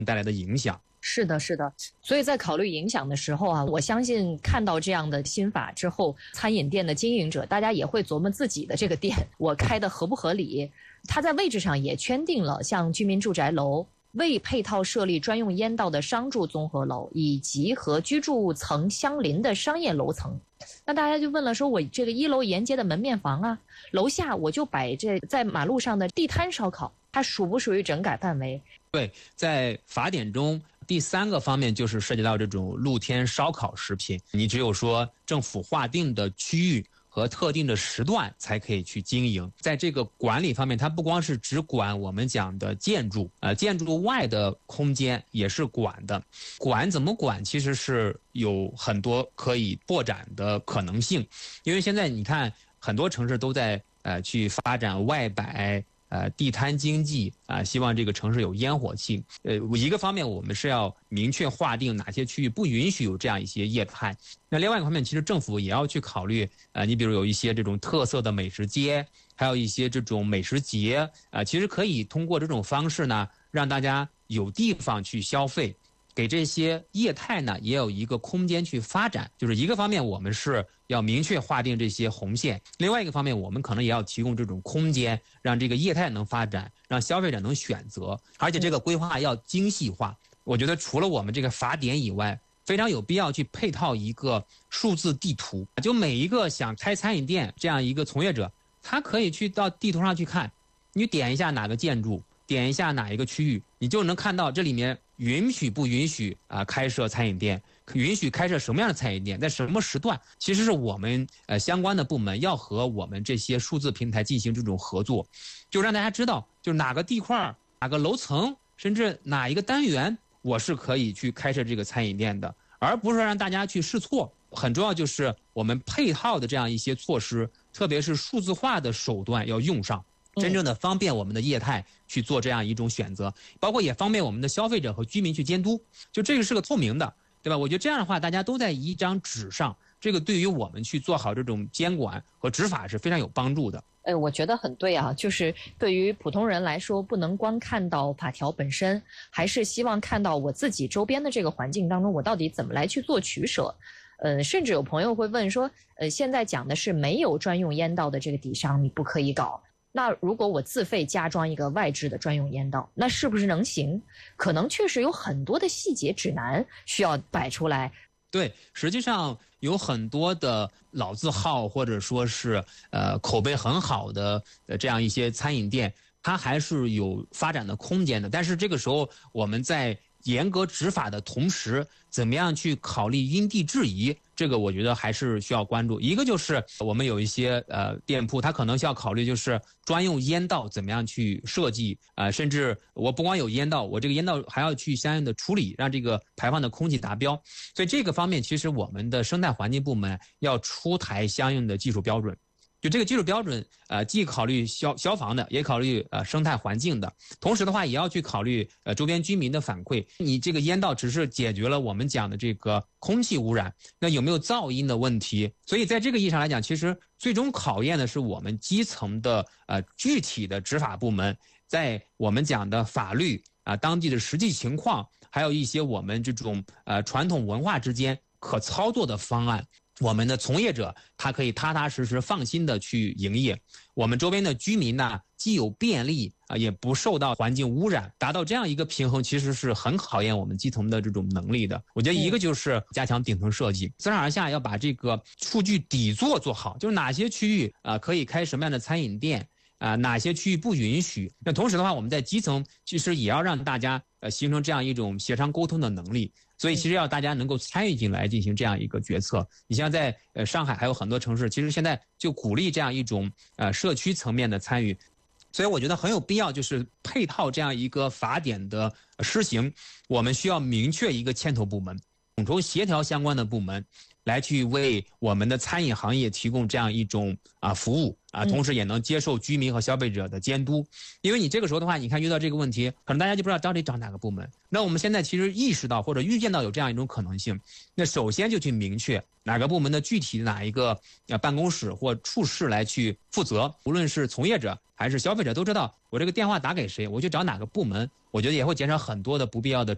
带来的影响。 是的，是的。所以在考虑影响的时候啊，我相信看到这样的新法之后，餐饮店的经营者，大家也会琢磨自己的这个店我开的合不合理。它在位置上也圈定了像居民住宅楼、未配套设立专用烟道的商住综合楼，以及和居住层相邻的商业楼层。那大家就问了，说我这个1楼沿街的门面房啊，楼下我就摆这在马路上的地摊烧烤，它属不属于整改范围？ 对，在法典中第3个方面就是涉及到这种露天烧烤食品，你只有说政府划定的区域和特定的时段才可以去经营。在这个管理方面，它不光是只管我们讲的建筑，建筑外的空间也是管的。管怎么管，其实是有很多可以拓展的可能性。因为现在你看，很多城市都在去发展外摆。地摊经济希望这个城市有烟火气。一个方面我们是要明确划定哪些区域不允许有这样一些业态。那另外一个方面，其实政府也要去考虑，你比如有一些这种特色的美食街，还有一些这种美食节，其实可以通过这种方式呢，让大家有地方去消费。给这些业态呢也有一个空间去发展。就是一个方面我们是要明确划定这些红线，另外一个方面我们可能也要提供这种空间，让这个业态能发展，让消费者能选择，而且这个规划要精细化。我觉得除了我们这个法典以外，非常有必要去配套一个数字地图，就每一个想开餐饮店这样一个从业者，他可以去到地图上去看，你点一下哪个建筑，点一下哪一个区域，你就能看到这里面允许不允许开设餐饮店，允许开设什么样的餐饮店，在什么时段。其实是我们相关的部门要和我们这些数字平台进行这种合作，就让大家知道，就是哪个地块、哪个楼层，甚至哪一个单元，我是可以去开设这个餐饮店的，而不是让大家去试错。很重要就是我们配套的这样一些措施，特别是数字化的手段要用上，真正的方便我们的业态去做这样一种选择，包括也方便我们的消费者和居民去监督。就这个是个透明的，对吧？我觉得这样的话，大家都在一张纸上，这个对于我们去做好这种监管和执法是非常有帮助的。 我觉得很对啊，就是对于普通人来说，不能光看到法条本身，还是希望看到我自己周边的这个环境当中，我到底怎么来去做取舍。甚至有朋友会问说，现在讲的是没有专用烟道的这个底商，你不可以搞。那如果我自费加装一个外置的专用烟道，那是不是能行？可能确实有很多的细节指南需要摆出来。 对，实际上有很多的老字号或者说是口碑很好的这样一些餐饮店，它还是有发展的空间的。但是这个时候我们在严格执法的同时，怎么样去考虑因地制宜，这个我觉得还是需要关注。一个就是我们有一些店铺，它可能需要考虑就是专用烟道怎么样去设计，甚至我不光有烟道，我这个烟道还要去相应的处理，让这个排放的空气达标。所以这个方面其实我们的生态环境部门要出台相应的技术标准。就这个技术标准，既考虑消防的，也考虑生态环境的，同时的话也要去考虑周边居民的反馈。你这个烟道只是解决了我们讲的这个空气污染，那有没有噪音的问题？所以在这个意义上来讲，其实最终考验的是我们基层的具体的执法部门，在我们讲的法律当地的实际情况，还有一些我们这种传统文化之间可操作的方案。我们的从业者他可以踏踏实实放心的去营业，我们周边的居民呢既有便利也不受到环境污染，达到这样一个平衡，其实是很考验我们基层的这种能力的。我觉得一个就是加强顶层设计，自上而下要把这个数据底座做好，就是哪些区域可以开什么样的餐饮店，哪些区域不允许。那同时的话，我们在基层其实也要让大家形成这样一种协商沟通的能力。所以其实要大家能够参与进来进行这样一个决策。你像在上海还有很多城市，其实现在就鼓励这样一种社区层面的参与。所以我觉得很有必要，就是配套这样一个法典的施行，我们需要明确一个牵头部门，统筹协调相关的部门，来去为我们的餐饮行业提供这样一种服务同时也能接受居民和消费者的监督。因为你这个时候的话，你看遇到这个问题，可能大家就不知道到底找哪个部门。那我们现在其实意识到或者预见到有这样一种可能性，那首先就去明确哪个部门的具体的哪一个办公室或处室来去负责，无论是从业者还是消费者都知道我这个电话打给谁，我去找哪个部门，我觉得也会减少很多的不必要的